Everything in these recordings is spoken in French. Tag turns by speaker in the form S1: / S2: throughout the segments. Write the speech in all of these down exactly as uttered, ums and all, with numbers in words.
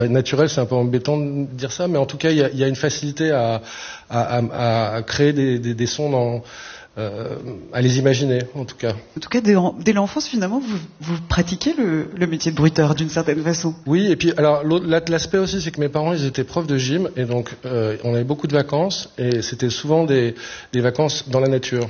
S1: Naturel, c'est un peu embêtant de dire ça, mais en tout cas, il y a, il y a une facilité à, à, à, à créer des, des, des sons dans, euh, à les imaginer, en tout cas.
S2: En tout cas, dès, dès l'enfance, finalement, vous, vous pratiquez le, le métier de bruiteur, d'une certaine façon.
S1: Oui, et puis, alors, l'aspect aussi, c'est que mes parents, ils étaient profs de gym, et donc, euh, on avait beaucoup de vacances, et c'était souvent des, des vacances dans la nature.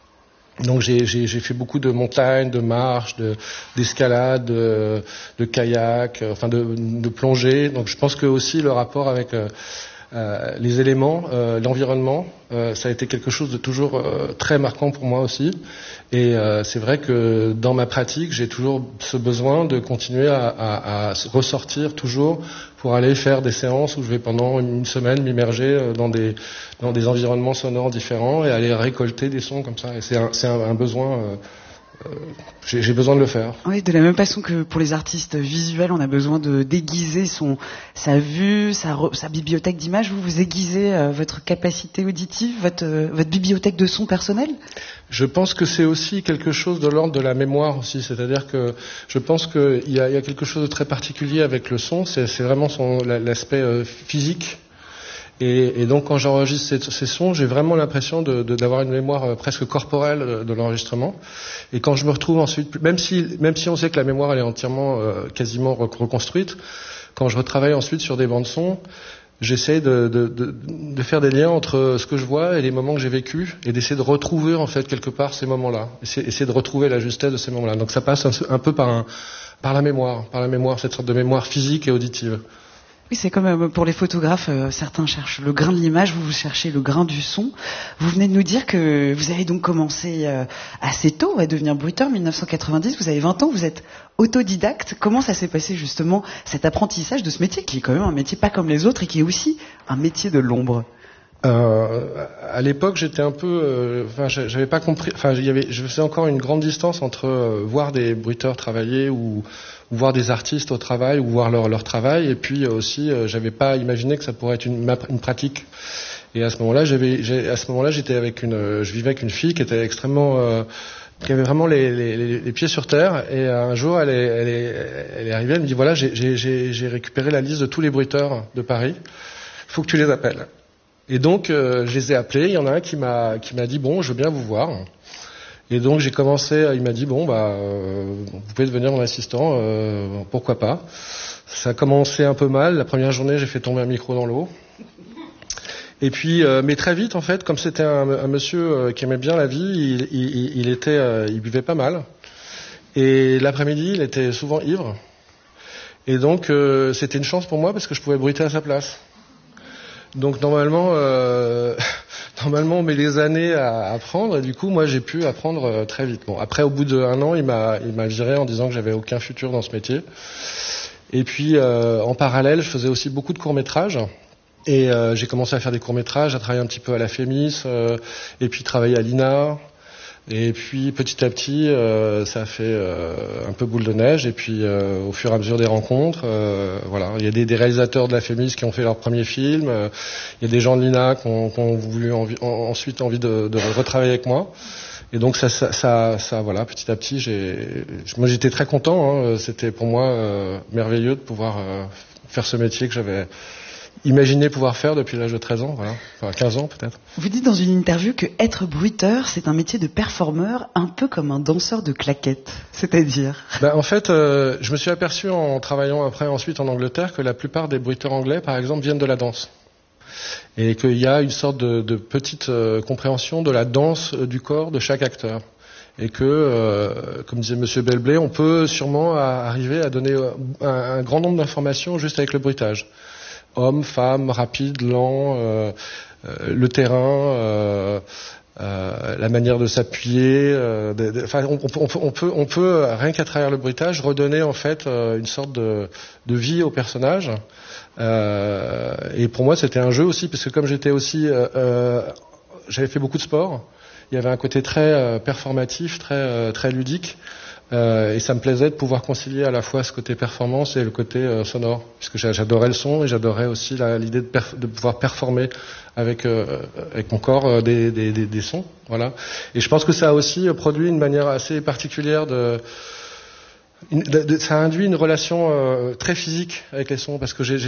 S1: Donc j'ai, j'ai, j'ai fait beaucoup de montagnes, de marches, de, d'escalade, de, de kayak, enfin de, de plongée. Donc je pense que aussi le rapport avec euh, euh, les éléments, euh, l'environnement, euh, ça a été quelque chose de toujours euh, très marquant pour moi aussi. Et euh, c'est vrai que dans ma pratique, j'ai toujours ce besoin de continuer à, à, à ressortir toujours pour aller faire des séances où je vais pendant une semaine m'immerger dans des dans des environnements sonores différents et aller récolter des sons comme ça. Et c'est un, c'est un, un besoin. Euh, euh, j'ai, j'ai besoin de le faire.
S2: Oui, de la même façon que pour les artistes visuels, on a besoin de déguiser son sa vue, sa, sa bibliothèque d'images. Vous vous aiguisez euh, votre capacité auditive, votre euh, votre bibliothèque de son personnel.
S1: Je pense que c'est aussi quelque chose de l'ordre de la mémoire aussi, c'est-à-dire que je pense qu'il y a, il y a quelque chose de très particulier avec le son, c'est, c'est vraiment son, l'aspect euh, physique. Et, et donc quand j'enregistre ces, ces sons, j'ai vraiment l'impression de, de, d'avoir une mémoire euh, presque corporelle de, de l'enregistrement. Et quand je me retrouve ensuite, même si, même si on sait que la mémoire elle est entièrement, euh, quasiment reconstruite, quand je retravaille ensuite sur des bandes son, j'essaie de, de, de, de faire des liens entre ce que je vois et les moments que j'ai vécus et d'essayer de retrouver en fait quelque part ces moments-là, essayer, essayer de retrouver la justesse de ces moments-là. Donc ça passe un, un peu par, un, par la mémoire, par la mémoire, cette sorte de mémoire physique et auditive.
S2: Oui, c'est comme pour les photographes, euh, certains cherchent le grain de l'image, vous vous cherchez le grain du son. Vous venez de nous dire que vous avez donc commencé euh, assez tôt à devenir bruiteur, dix-neuf cent quatre-vingt-dix, vous avez vingt ans, vous êtes autodidacte. Comment ça s'est passé justement cet apprentissage de ce métier qui est quand même un métier pas comme les autres et qui est aussi un métier de l'ombre?
S1: Euh, à l'époque, j'étais un peu, enfin, euh, j'avais pas compris. Enfin, il y avait, je faisais encore une grande distance entre euh, voir des bruiteurs travailler ou, ou voir des artistes au travail ou voir leur leur travail, et puis euh, aussi, euh, j'avais pas imaginé que ça pourrait être une, une pratique. Et à ce moment-là, j'avais, j'ai, à ce moment-là, j'étais avec une, euh, je vivais avec une fille qui était extrêmement, euh, qui avait vraiment les, les, les pieds sur terre. Et un jour, elle est, elle est, elle est arrivée, elle me dit voilà, j'ai, j'ai, j'ai récupéré la liste de tous les bruiteurs de Paris. Il faut que tu les appelles. Et donc, euh, je les ai appelés. Il y en a un qui m'a qui m'a dit bon, je veux bien vous voir. Et donc, j'ai commencé. Il m'a dit bon, bah, euh, vous pouvez devenir mon assistant. Euh, pourquoi pas. Ça a commencé un peu mal. La première journée, j'ai fait tomber un micro dans l'eau. Et puis, euh, mais très vite, en fait, comme c'était un, un monsieur euh, qui aimait bien la vie, il, il, il était, euh, il buvait pas mal. Et l'après-midi, il était souvent ivre. Et donc, euh, c'était une chance pour moi parce que je pouvais bruiter à sa place. Donc normalement, euh, normalement on met les années à apprendre et du coup moi j'ai pu apprendre euh, très vite. Bon après au bout d'un an il m'a il m'a viré en disant que j'avais aucun futur dans ce métier. Et puis euh, en parallèle je faisais aussi beaucoup de courts métrages et euh, j'ai commencé à faire des courts métrages, à travailler un petit peu à la Fémis euh, et puis travailler à l'I N A. Et puis petit à petit, euh, ça a fait euh, un peu boule de neige. Et puis euh, au fur et à mesure des rencontres, euh, voilà, il y a des, des réalisateurs de la Fémis qui ont fait leur premier film. Euh, il y a des gens de l'I N A qui ont, qui ont voulu envie, en, ensuite envie de, de retravailler avec moi. Et donc ça, ça, ça, ça voilà, petit à petit, j'ai, moi j'étais très content. Hein, c'était pour moi euh, merveilleux de pouvoir euh, faire ce métier que j'avais imaginer pouvoir faire depuis l'âge de treize ans, voilà. Enfin quinze ans peut-être.
S2: Vous dites dans une interview que être bruiteur, c'est un métier de performeur, un peu comme un danseur de claquettes, c'est-à-dire
S1: ben, en fait, euh, je me suis aperçu en travaillant après ensuite en Angleterre que la plupart des bruiteurs anglais, par exemple, viennent de la danse. Et qu'il y a une sorte de, de petite euh, compréhension de la danse euh, du corps de chaque acteur. Et que, euh, comme disait Monsieur Belblé, on peut sûrement à, arriver à donner un, un grand nombre d'informations juste avec le bruitage. Homme, femme, rapide, lent, euh, euh, le terrain, euh, euh, la manière de s'appuyer. Euh, de, de, enfin, on, on, on peut, on peut rien qu'à travers le bruitage redonner en fait euh, une sorte de, de vie au personnage. Euh, et pour moi, c'était un jeu aussi, parce que comme j'étais aussi, euh, euh, j'avais fait beaucoup de sport. Il y avait un côté très euh, performatif, très euh, très ludique. Euh, et ça me plaisait de pouvoir concilier à la fois ce côté performance et le côté euh, sonore, puisque j'adorais le son et j'adorais aussi la, l'idée de, perf- de pouvoir performer avec euh, avec mon corps euh, des, des, des, des sons, voilà. Et je pense que ça a aussi produit une manière assez particulière de, une, de, de ça a induit une relation euh, très physique avec les sons, parce que j'ai, j'ai